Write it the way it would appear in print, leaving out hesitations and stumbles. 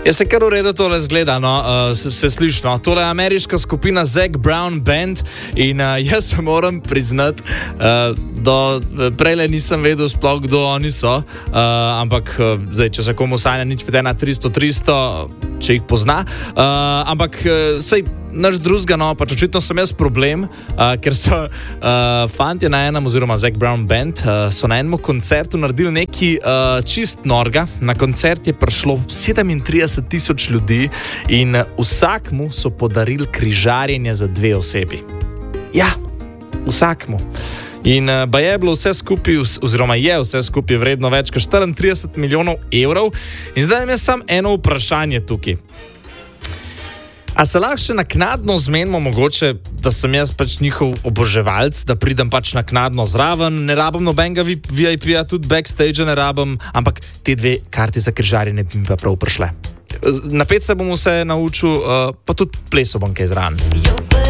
Ja, se kar v redu tole zgleda, no, se sliši, no. Tole je ameriška skupina Zac Brown Band in jaz se moram priznati, do prejle nisem vedel sploh, kdo oni so, ampak zdaj, če se komu sanja nič 51300, če jih pozna, ampak sej naš drugega, no, pač očitno sem jaz problem, ker so fantje na enem, oziroma Zac Brown Band, so na enem koncertu naredili neki čist norga. Na koncert je prišlo 37,000 ljudi in vsakmu so podarili križarjenje za 2 osebi. Ja, vsakmu. In ba je bilo vse skupaj, oziroma je vse skupaj vredno več kot 34 milijonov evrov. In zdaj imam samo eno vprašanje tukaj. A se lahko še naknadno zmenimo, mogoče, da sem jaz pač njihov oboževalc, da pridem pač naknadno zraven, ne rabim nobenega VIP-ja, tudi backstage ne rabim, ampak te 2 karti za križarjenje bi mi pa prav prišle. Napet se bom vse naučil, pa tudi pleso bom kaj zraven.